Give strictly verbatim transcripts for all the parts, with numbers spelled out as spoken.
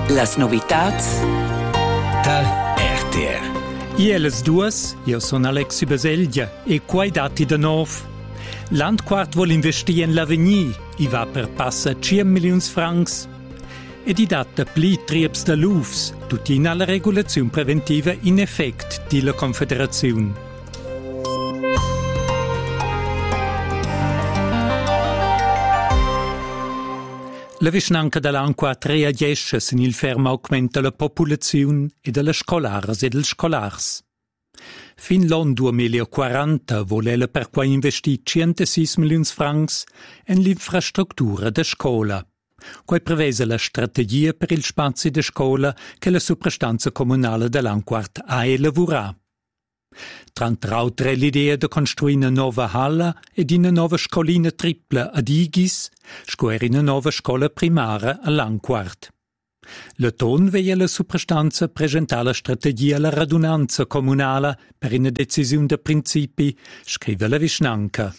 Las novitats dal R T R. Io les duas, io sono Alexi Baselgia e quai dati da nov. Landquart vuol investir in l'avenir, i va per passa cinque milioni francs. Ed i data pli triebs da lufs, tutti in alla regolazione preventiva in effect di la Confederazione. La vicinanza dell'anquart reagisce se il fermo aumenta la popolazione e delle scolares e degli scolars. Fin l'anno duemilaquaranta voleva per qua investire centosei milioni francs in l'infrastruttura da scuola. Quai prevese la strategia per il spazio da scuola che la sovrastanza comunale dell'anquart ha elaborato. Tra l'altro l'idea di costruire una nuova halla e di una nuova scolina tripla ad Igis, scuola una nuova scuola primaria all'Anquart. La ton veia la sovrastanza presentare la strategia alla radunanza comunale per una decisione di principi, scrive la vicinanza.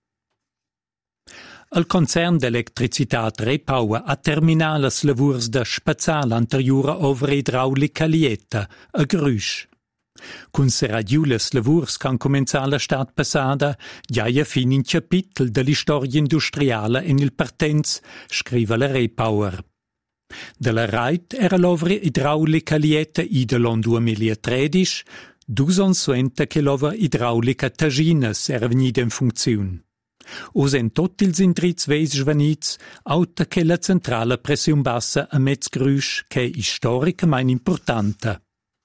Il concern d'elettricità Repower ha terminato le lavori da spazzare l'anteriore opera idraulica lieta a Grüsch. Con se radiules lavurs can cominciare la stat passada, già è fin in capitolo dell'istoria industriale in il partenz, scrive la Repower. Della Reit era l'opera idraulica lieta i dell'anno duemilatredici, due anni suente che l'opera idraulica Tagines era venuta in funzione. Usen tutti ils indrizzi veis svanits, auta che la centrale pressione bassa a Metz-Grüsch, che è storicamente importante.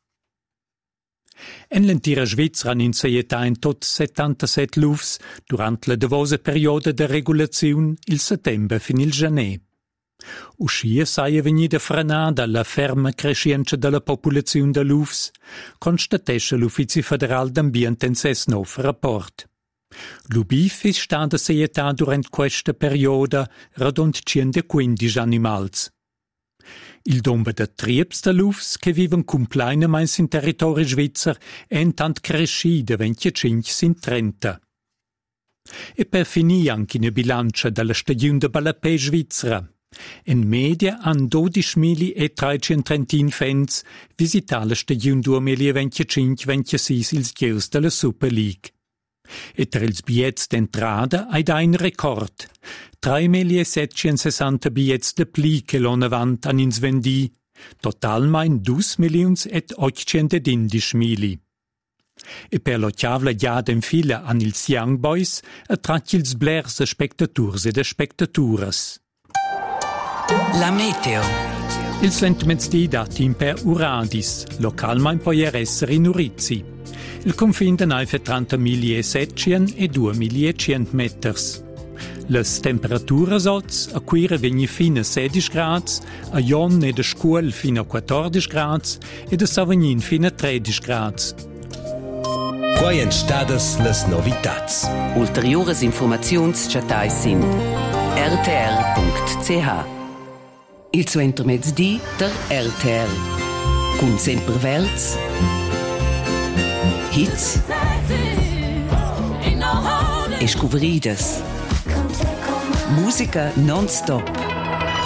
En l'entira Svizzera han inseietà in tot settantasette lufs durant la davosa perioda de regulazione il settembre fin il gener. Uscia saia vegnida frenada la ferma crescenza della popolazione de lufs, constatesce l'Ufficio Federal d'Ambient in ses nov rapport. L'ubif è stata seietà durant questa perioda radont centoquindici animals. Il dombe da triebs da lufs che viven compleinameins in territorio svizzer è intant cresci da venticinque sin trenta. E per finire anche in bilancia della stagione de Ballapè svizzera. In media han dodicimila trecentotrentuno fans visitato la stagione duemilaventicinque ventisei ils ghius della Super League. E tra ils billets d'entrada hai da un record. tre milioni settecentosessanta billets de pli che l'hanno avanti an ins vendi, totalmente due milioni ottocentododici mila. E per la chiavla giada in fila an ils Young Boys attratti ils blers de spectators e de spectatures. La meteo. Il sentiments di dati in per Uradis, localmente può essere in Urizzi. Il confine da naife trentamila e duemilacento meters. Le temperature soz a quire vegni fino a sedici gradi, a Jon e de Scuol fino a quattordici gradi e de Savagnin fino a tredici gradi. Quai en stadas las novitats. Ulteriores informazions chatais in r t r punct c h. Il suo intermezzi der R T R. Con sempre verts, hits e scouvridas. Musica non-stop.